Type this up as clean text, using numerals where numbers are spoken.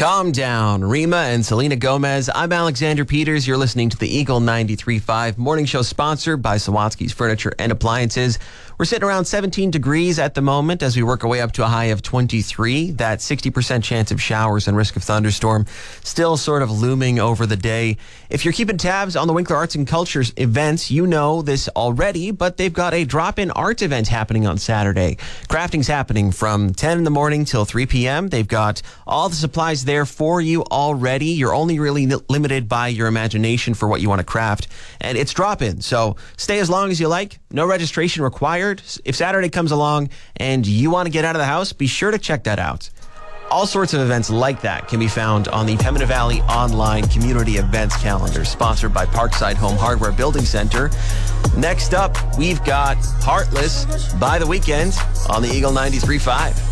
Calm down, Rima and Selena Gomez. I'm Alexander Peters. You're listening to the Eagle 93.5 morning show, sponsored by Sawatsky's Furniture and Appliances. We're sitting around 17 degrees at the moment as we work our way up to a high of 23. That 60% chance of showers and risk of thunderstorm still sort of looming over the day. If you're keeping tabs on the Winkler Arts and Cultures events, you know this already, but they've got a drop-in art event happening on Saturday. Crafting's happening from 10 in the morning till 3 p.m. They've got all the supplies there for you already. You're only really limited by your imagination for what you want to craft, and it's drop-in, so stay as long as you like. No registration required. If Saturday comes along and you want to get out of the house, be sure to check that out. All sorts of events like that can be found on the Pembina Valley online community events calendar, sponsored by Parkside Home Hardware Building Center. Next up, we've got Heartless by The Weeknd on the Eagle 93.5.